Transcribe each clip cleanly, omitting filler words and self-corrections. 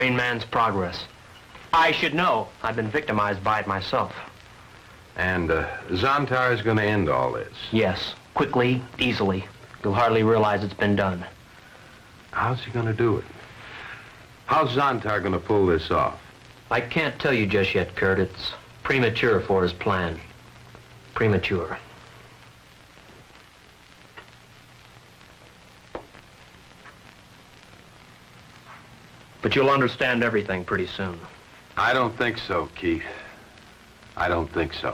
Green man's progress. I should know. I've been victimized by it myself. And Zontar is going to end all this? Yes, quickly, easily. You'll hardly realize it's been done. How's he going to do it? How's Zontar going to pull this off? I can't tell you just yet, Kurt. It's premature for his plan. Premature. But you'll understand everything pretty soon. I don't think so, Keith. I don't think so.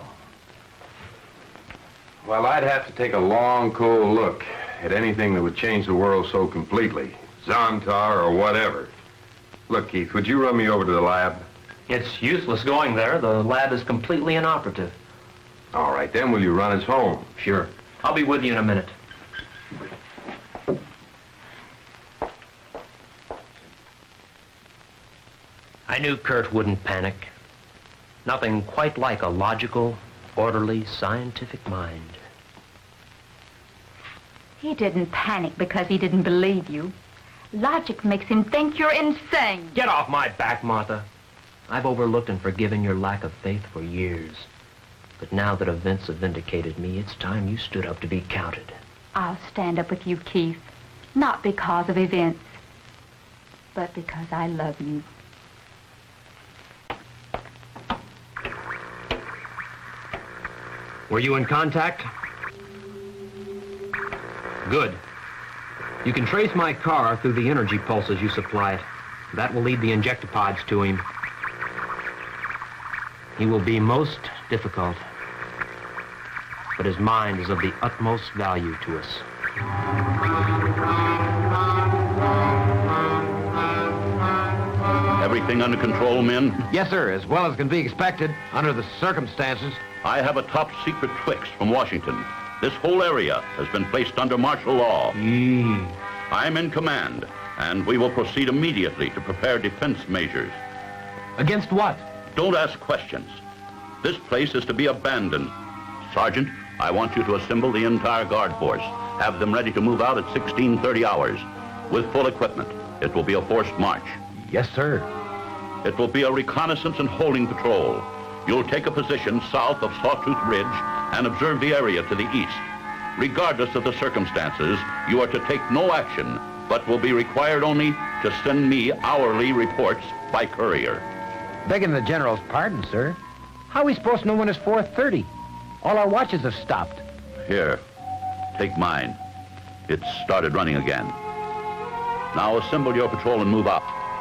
Well, I'd have to take a long, cool look at anything that would change the world so completely. Zontar or whatever. Look, Keith, would you run me over to the lab? It's useless going there. The lab is completely inoperative. All right, then will you run us home? Sure. I'll be with you in a minute. I knew Kurt wouldn't panic. Nothing quite like a logical, orderly, scientific mind. He didn't panic because he didn't believe you. Logic makes him think you're insane. Get off my back, Martha. I've overlooked and forgiven your lack of faith for years. But now that events have vindicated me, it's time you stood up to be counted. I'll stand up with you, Keith. Not because of events, but because I love you. Were you in contact? Good. You can trace my car through the energy pulses you supply it. That will lead the injectopods to him. He will be most difficult, but his mind is of the utmost value to us. Everything under control, men? Yes, sir, as well as can be expected under the circumstances. I have a top secret fix from Washington. This whole area has been placed under martial law. I'm in command, and we will proceed immediately to prepare defense measures. Against what? Don't ask questions. This place is to be abandoned. Sergeant, I want you to assemble the entire guard force. Have them ready to move out at 16:30 hours with full equipment. It will be a forced march. Yes, sir. It will be a reconnaissance and holding patrol. You'll take a position south of Sawtooth Ridge and observe the area to the east. Regardless of the circumstances, you are to take no action, but will be required only to send me hourly reports by courier. Begging the general's pardon, sir. How are we supposed to know when it's 4:30? All our watches have stopped. Here, take mine. It's started running again. Now assemble your patrol and move out.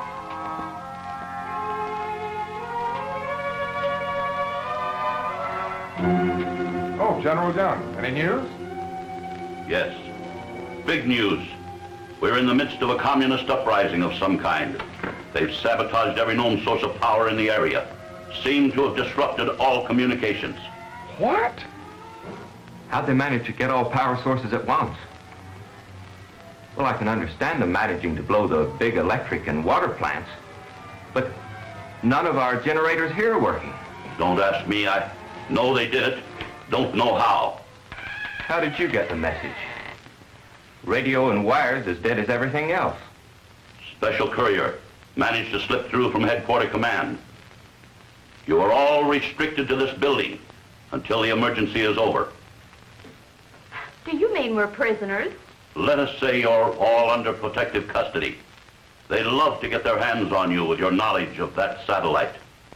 Oh, General Young, any news? Yes. Big news. We're in the midst of a communist uprising of some kind. They've sabotaged every known source of power in the area. Seem to have disrupted all communications. What? How'd they manage to get all power sources at once? Well, I can understand them managing to blow the big electric and water plants, but none of our generators here are working. Don't ask me. I know they did it. Don't know how. How did you get the message? Radio and wires as dead as everything else. Special courier managed to slip through from headquarters command. You are all restricted to this building until the emergency is over. Do you mean we're prisoners? Let us say you're all under protective custody. They love to get their hands on you with your knowledge of that satellite.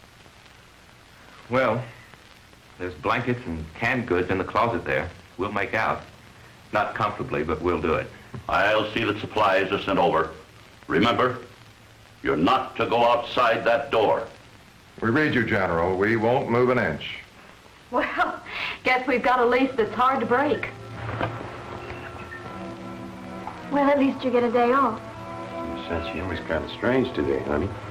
Well, there's blankets and canned goods in the closet there. We'll make out. Not comfortably, but we'll do it. I'll see that supplies are sent over. Remember, you're not to go outside that door. We read you, General. We won't move an inch. Well, guess we've got a lease that's hard to break. Well, at least you get a day off. Your sense of humor's kind of strange today, honey.